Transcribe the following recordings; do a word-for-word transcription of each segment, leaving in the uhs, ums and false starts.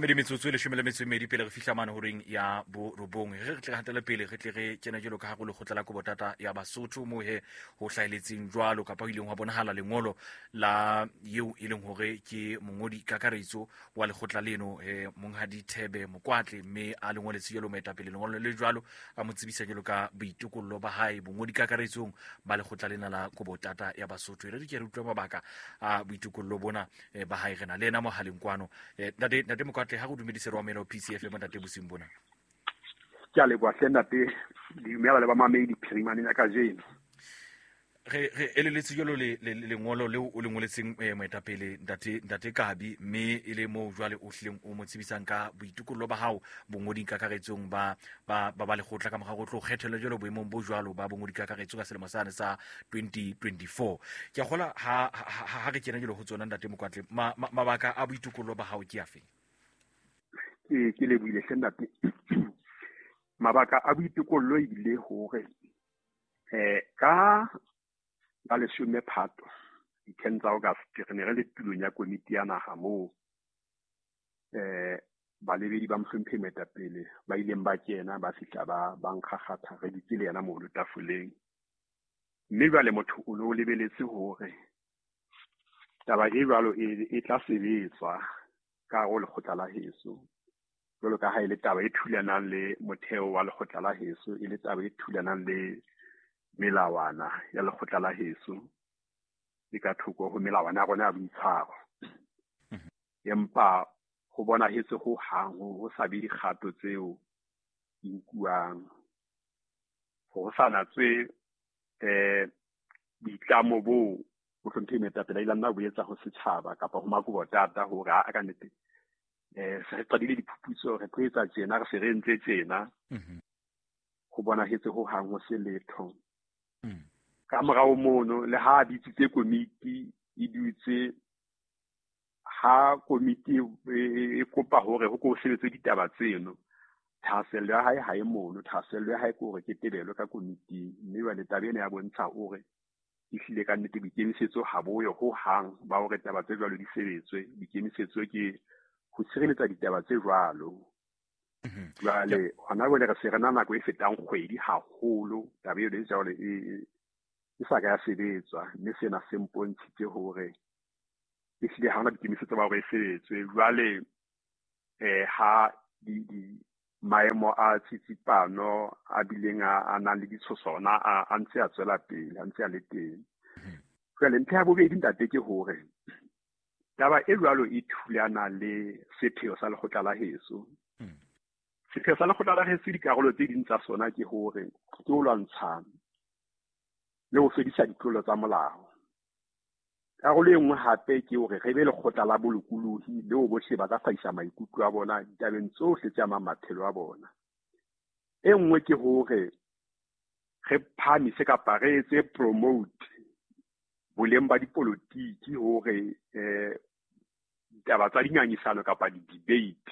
some di metsotso le shome le metso e medi pele re fihla mane horeng ya bo robong re re tle hatela pele re tle re kena jelo ka ha go le khotla la kobotata ya Basotho mo he ho hlaeletseng jwalo ka pa ileng wa bonahala lengolo la yeo e leng hore ke mongodi kakaretso wa lekgotla leno he monghadi Thebe Mokwatle mme a lengoletse yelo moetapele lengolo le jwalo a mo tsebisa jelo ka boitokollo ba hae bongodi kakaretsong ba lekgotla lena la kobotata ya Basotho re re ke re utlwa mabaka a boitokollo bona ba hae rena le ena mo haleng kwano ntate ntate Mokwatle ha go dumediserwa melo P C F M ntate bosing bona ke a le bua ntate di mela le ba mamedi phirimane ya ka jeno re re eleletse jolo le lengolo le o lengoletseng moetapele ntate ntate Kabi mme ile mo jwale o hleng o mo tsebisang ka boitokollo ba hao bongoding kakaretsong ba ba ba le khotla ka moga go tlo kgethelwa jolo boemong bo jwalo ba bongodi kakaretso ka selemo sane sa twenty twenty-four ke a gola ha ha re kena jolo ho tsona ntate Mokwatle mabaka a boitokollo ba hao ke afe ke ke le buile ntate mabaka a boitokollo ile hore eh ka ba le shome Phato di ten tsa August re ne re le tulong ya komiti ya naga mo eh ba lebedi ba mhlomphe moetapele ba ileng ba kena ba fihla ba bankgagatha re ditse le yana mo lo tafoleng mme ba le motho o lo lebeletse hore taba e jwalo e tla sebetswa ka go le khotla la heso jwalo ka ha ile taba e thulanang le motheo wa lekgotla la heso ile taba e thulanang le melawana ya lekgotla la heso e ka thoko go melawana ya rona ya boitshwaro empa go bona hetse go hang go sa be dikgato tseo di nkuang go sana tswe eh bitlamo bo go tlhomphe metapela ile nna boetsa go setšhaba kapa go makobotata hore a ka nnete eh se re qadile diphuputso re tloetsa tsena re se re ntse tsena go bona hetse go hang go se letho ka morao mono le ha di tsitse komiti e dutse ha komiti e kopa hore ho go sebetse ditaba tseno thaselo ya hae hae mono thaselo ya hae go re ke tebelo ka komiti mme ba le tabene ya bontsha hore e hlile ka nnete dikemisetso ha boyo ho hang ba hore taba tse jwalo di sebetswe dikemisetso ke go tshireletsa ditaba tse jwalo jwale hona go le re se rena nako e fetang kgwedi haholo taba e le jwale e e sa ka ya sebetswa mme sena se mpontshitse hore e hlile ha hona dikemisetso ba hore e sebetswe jwale eh ha di di maemo a tsitsipano a bileng a nang le ditshosona a ntse a tswela pele a ntse a le teng jwale nthe ya bobedi ntate ke hore taba e jwalo e thulana le sepheo sa lekgotla la heso sepheo sa lekgotla la heso dikarolo tse ding tsa sona ke hore ke o lwantshana le go fedisa ditlolo tsa molao karolo e nngwe hape ke hore re be lekgotla la bolokolohi le o bohle ba ka faisa maikutlo a bona ditabeng tsohle tsa mamaphelo a bona e nngwe ke hore re phamise kapa re etse promote boleng ba dipolotiki hore eh ditaba tsa dingangisano kapa di-debate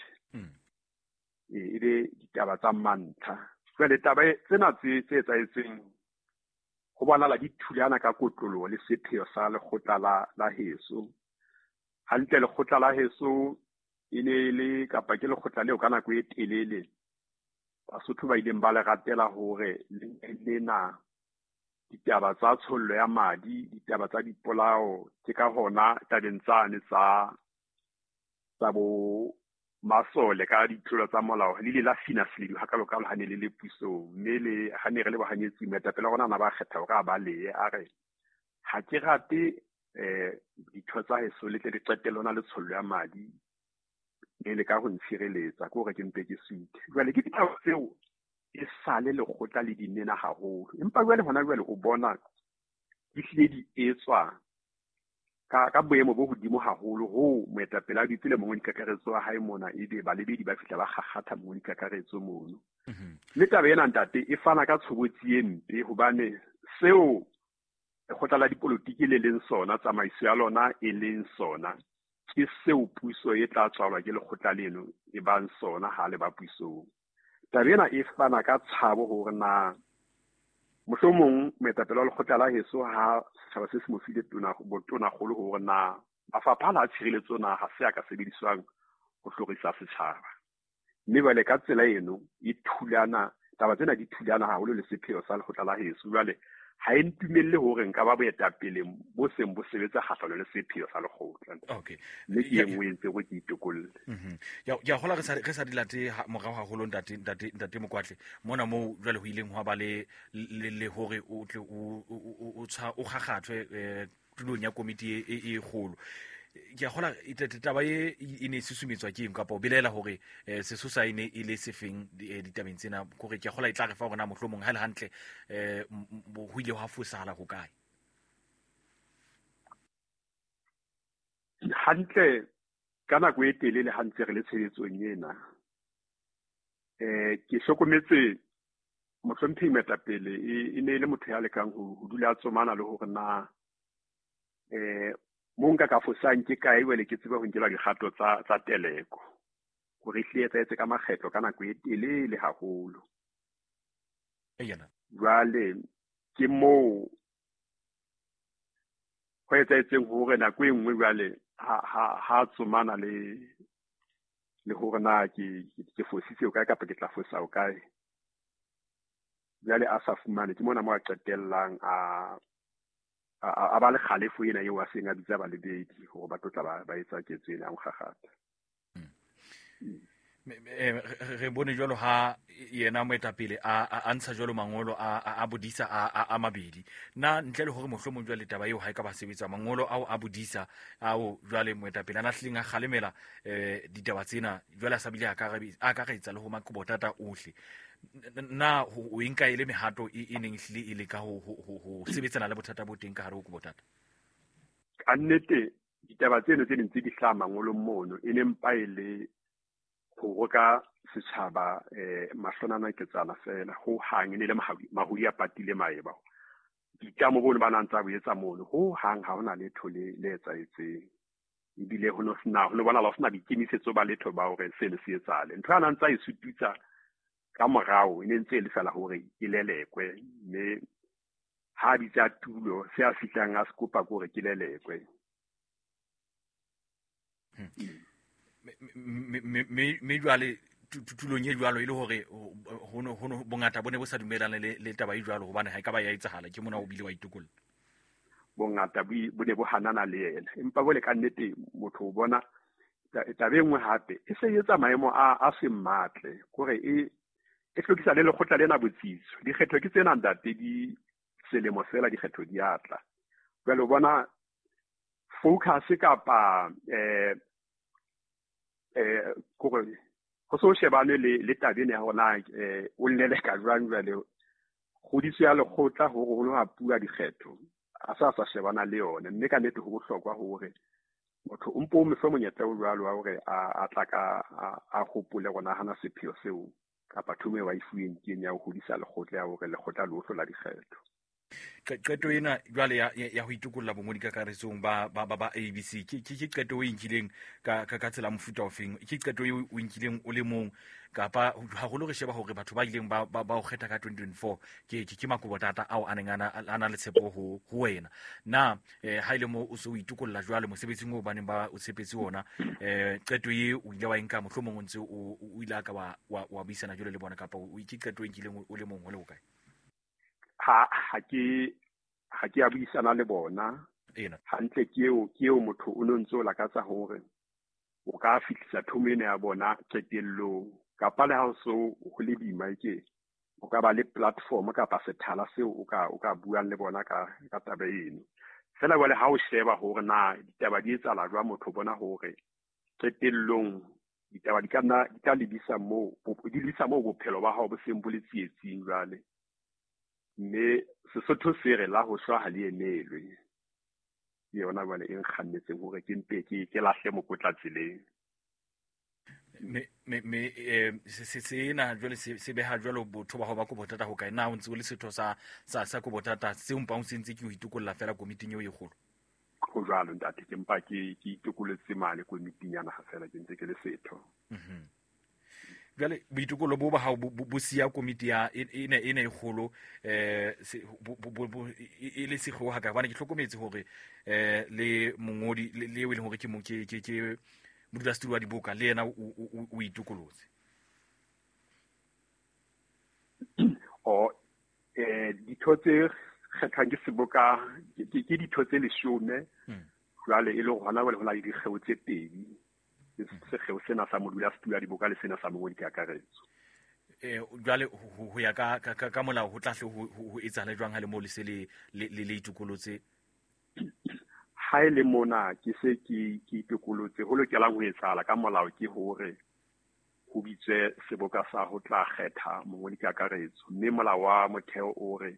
e be ditaba tsa mantha jwale taba tsena tse tse etsaetseng go bona la dithulana ka kotlolo le sepheo sa lekgotla la la heso hantle lekgotla la heso e ne le kapa ke lekgotla leo ka nako e telele Basotho ba ileng ba le ratela hore le na ditaba tsa tshollo ya madi ditaba tsa dipolao ke ka hona tabeng tsane tsa tsa bo masole ka ditlolo tsa molao le le la fina seledu ha ka lokalo ha ne le le puso mme le ha ne re le bohanyetsi moetapele gona na ba kgetha go ka ba le a re ha ke rate eh ditho tsa heso le tle di qetelona le tshollo ya madi ne le ka go ntshireletsa go re ke mpe ke suite jwale ke ditaba tseo e sale le gotla le dinena haholo empa jwale hona jwale o bona di hlile di etswa ka ka boemo bo hodimo haholo ho moetapele a ditsele mongwe dikakaretso a hae mona e be ba lebedi ba fihla ba gagatha mongwe dikakaretso mono le taba ena ntate e fana ka tshobotsi e mpe hobane seo e khotla la dipolotiki le leng sona tsamaiso ya lona e leng sona ke seo puso e tla tswalwa ke lekgotla leno e bang sona ha le ba puso taba ena e fana ka tshabo hore na mohlomong moetapele wa lekgotla la heso ha setjhaba se se mo file tona botona golo hore na mafapha la tshireletso na ha se a ka sebediswang ho hlorisa setjhaba. Mme jwale ka tsela eno e thulana taba tsena di thulana haholo le sepheo sa lekgotla la heso. Jwale ha e ntumelle hore nka ba boetapele bo seng bo sebetsa kgahlano le sepheo sa lekgotla. Okay. Le ke engwe ntse go ke itokolle. Mhm. Ya ya hola re sa re sa dilate morao haholo ntate ntate ntate Mokwatle mona mo jwale ho ileng ho ba le le hore o tle o o tsha o gagathwe eh tulong ya komiti e e golo. Ke gola taba e e ne susumetswa ke eng kapa o belela hore sesosa e ne e le sefeng ditabeng tsena gore ke gola e tla re fa rona mohlomong ha le hantle eh ho ile ha fosala ho kae hantle ka nako e telele ha ntse re le tshebetsong ena eh ke hlokometse mohlompheng metapele e ne le motho ya lekang ho dula a tsomana le hore na eh monga ka fosang ke kae wele ke tseba ho nkela dikgato tsa tsa teleko gore e hlietsa etse ka makgetlo ka nako e telele haholo eyana jwale ke mo ho etsa etseng hore nako e nngwe jwale ha ha ha tsomana le le hore na ke ke fositse o kae kapa ke tla fosa o kae jwale a sa fumane ke mona mo a qetellang a a ba le khalefo ena eo a seng a bitsa ba lebedi hore ba totla ba ba etsa ketso ena a ngagata re bone jwalo ha yena moetapele a a ntsha jwalo mangolo a a bodisa a a mabedi na ntle le hore mohlomong jwale taba eo ha e ka ba sebetsa mangolo ao a bodisa ao jwale moetapele ana hlinga khalemela eh ditaba tsena jwale sa bile a ka a ka retsa le ho makobotata ohle na o inka ile mehato e neng hlile ile ka ho ho sebetsana le bothata bo teng ka hare ho kubotata annete ditaba tseno tse ntse di hlama ngolong mono e ne mpa ile ho roka setjhaba eh mahlonana ke tsana fela ho hang ne le mahudi a patile maeba ditamo bona ba nantsa bo etsa mono ho hang ha hona letho le le etsa etseng ibile ho no sna ho bona la sna dikemisetso ba letho ba hore se le se etsale ntho ana ntsa e sututsa ka morao ene ntse le fela hore ke lelekwe mme ha bitsa tulo se a fitlang a skopa gore ke lelekwe me me jwale tutulong e jwalo ile hore ho no bongata bone bo sa dumelana le le taba e jwalo hobane ha e ka ba ya etsahala ke mona o bile wa itukolla bongata bo ne bo hanana le yena empa bole ka nnete motho o bona tabe engwe hape e se etsa maemo a a se mmatle gore e e hlokisa le lekgotla lena botsiso dikgetho ke tsena ntate di selemo fela dikgetho di atla jwale o bona focus kapa eh eh gore go so shebane le le tabene ya rona eh o nnele ka jwang jwale go ditse ya lekgotla ho go no a pua dikgetho a sa sa shebana le yone mme ka nnete go bohlokwa hore motho o mpo mo fe monyetla o jwalo wa hore a tla ka a gopole gona hana sepheo seo kapa thume wa ifueng ke nya ho hodisa lekgotla ya hore lekgotla le hlola dikgetho qeto ena jwale ya ya ho itukolla bongodi ka karetsong ba ba ba A B C ke ke qeto e nkileng ka ka tsela mofuta ofeng ke qeto e o nkileng o le mong kapa ha go lo re sheba hore batho ba ileng ba ba o kgetha ka twenty twenty-four ke ke makobotata ao a neng ana ana le tshepo ho ho wena na ha ile mo o se o itukolla jwale mosebetsing o baneng ba o tshepetse ona eh qeto e o ile wa enka mohlomong o ntse o o ile ka wa wa buisana jwale le bona kapa o ke qeto e nkileng o le mong ho le ho kae ha ha ke ha ke a buisana le bona ena hantle ke eo ke eo motho o no ntse o lakatsa hore o ka fihlisa thomene ya bona qetellong kapa le ha o so ho le dima ke o ka ba le platform kapa sethala seo o ka o ka buang le bona ka ka taba eno fela jwale ha o sheba hore na ditaba di etsala jwa motho bona hore qetellong ditaba di kana di ka lebisa mo di lebisa mo bophelo ba hao bo seng bo le tsietsing jwale mme Sesotho se re la ho shwa ha le enelwe yona bale e nkgannetseng hore ke mpe ke ke lahle mokotla tseleng me me me eh se se na jwale se beha jwalo botho ba ho ba ko botata ho kae na o ntse o le setho sa sa sa ko botata se umpa o sentse ke ho itukolla fela komiting eo e kgolo go jalo ntate ke mpa ke ke itukoletse male komiting yana ha fela ke ntse ke le setho mhm jwale boitukolo bo ba ha bo sia komiti ya ene ene e kgolo eh e le se go ha ka bana ke hlokometse hore eh le mongodi le e le hore ke mo ke ke modulasetulo wa diboka le yena o itukolotse? o eh ditho tse kgethwang ke seboka ke ditho tse leshome jwale e le hona wele ho la dikgeo tse pedi se kgeo sena sa modulasetulo wa diboka le sena sa mongodi kakaretso. eh jwale ho ya ka ka molao ho tlahle ho etsa le jwang ha le mo le se le le itukolotse? Ha ile mona ke se ke ke itukolotse ho lokelang ho etsahala ka molao ke hore ho bitswe seboka sa ho tla kgetha mongodi kakaretso, mme molao wa motheo o re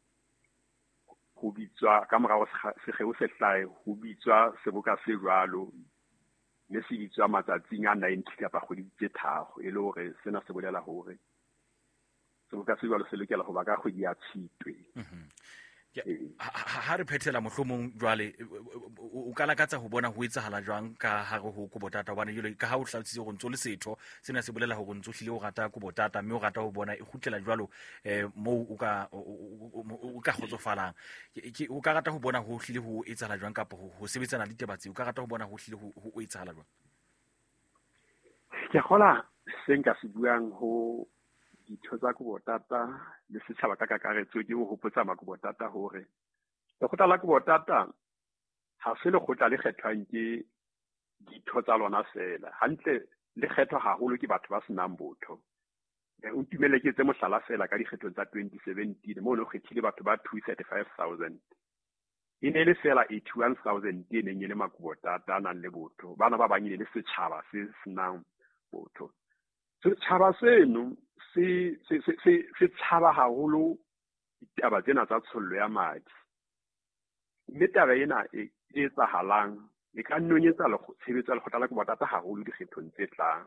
ho bitswa ka morao sekgeo se hlae ho bitswa seboka se jwalo mme se bitswa matsatsing a ninety kapa kgwedi tse tharo e le hore sena se bolela hore seboka se jwalo se lokela ho ba ka kgwedi ya Tshitwe. Ha re phethela mohlomong jwale o ka lakatsa ho bona ho etsahala jwang ka hare ho Kubotata hobane jwale ka ha o hlalositse go ntso le setho sena se bolela hore ntso hlile o rata Kubotata mme o rata ho bona e khutlela jwalo eh mo o ka o ka khotsofalang o ka rata ho bona ho hlile ho etsahala jwang kapa ho sebetsana le tebatsi o ka rata ho bona ho hlile ho etsahala jwang? Ke khola senka se buang ho ditho tsa Kubotata le setjhaba ka kakaretso ke ho hopotsa makubotata hore lekgotla la Kubotata ha se lekgotla le kgethwang ke ditho tsa lona fela, hantle le kgethwa haholo ke batho ba senang botho. O ntumelle ke tse mohlala fela ka dikgetho tsa twenty seventeen mo no kgethile batho ba two thirty-five thousand. E ne le fela eighty-one thousand e neng e le makubotata a nang le botho, bana ba banyile le setjhaba se senang botho. Setjhaba seno se se se se tshaba haholo ditaba tsena tsa tshollo ya madi. Mme taba ena e etsahalang e ka nonyetsa le tshebetso ya lekgotla la Kubotata haholo dikgethong tse tlang.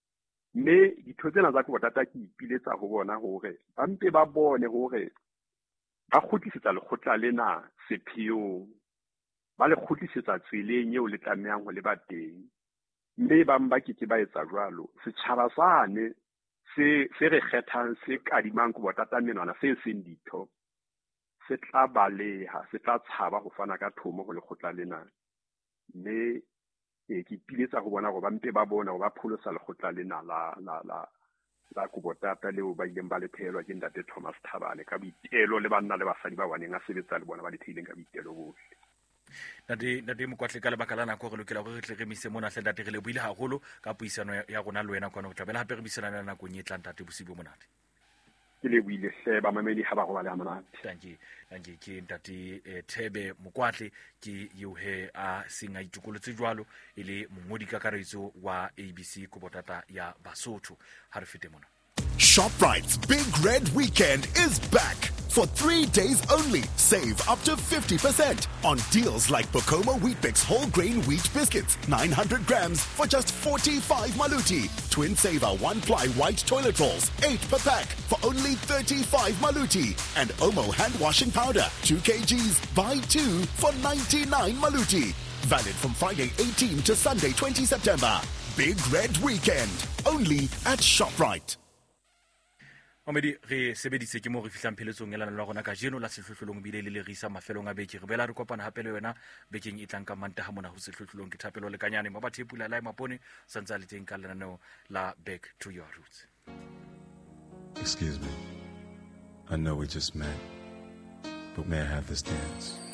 Mme ditho tsena tsa Kubotata ke ipiletsa ho bona hore ba mpe ba bone hore ba kgutlisetsa lekgotla lena sepheong, ba le kgutlisetsa tseleng eo le tlamehang ho le ba teng. Mme ba mba ke ke ba etsa jwalo setjhaba sane se se re kgethang se kadimang Kubotata menwana se seng ditho se tla baleha se tla tshaba ho fana ka thomo ho lekgotla lena. Mme e ke piletsa ho bona hore ba mpe ba bona hore ba pholosa lekgotla lena la la la la Kubotata leo ba ileng ba le phelwa ke ntate Thomas Thabane ka boitelo le banna le basadi ba waneng a sebetsa le bona ba le theileng ka boitelo bohle. Ntate ntate Mokwatle ka lebaka la nako re lokela gore re tle re mise mona hle ntate re le buile haholo ka puisano ya rona le wena kwana go tla bela hape re bisana le nako e tlang ntate bosibo monate. Ke le buile hle ba mamedi ha ba go ba le monate. Thank you thank you ke ntate Thebe Mokwatle ke yohe a singa itukolotse jwalo ile mongodi kakaretso wa A B C Kubotata ya Basotho ha re fete mona. ShopRite's Big Red Weekend is back. For three days only, save up to fifty percent on deals like Bokoma Wheat Bix whole grain wheat biscuits, nine hundred grams for just forty-five maluti. Twin Saver one-ply white toilet rolls, eight per pack for only thirty-five maluti. And Omo hand washing powder, two kilograms, buy two for ninety-nine maluti. Valid from Friday eighteenth to Sunday twentieth September. Big Red Weekend, only at ShopRite. Omedi re sebeditse ke mo re fihlang pheletsong ya lana la rona ka jeno la sehlohlolong bile le le risa mafelong a beke re bela re kopana hape le wena bekeng e tlang ka Mantaha mona ho sehlohlolong ke thapelo le kanyane mo bathe pula la mapone santsa le teng ka lenaneo la Back to Your Roots. Excuse me, I know we just met, but may I have this dance?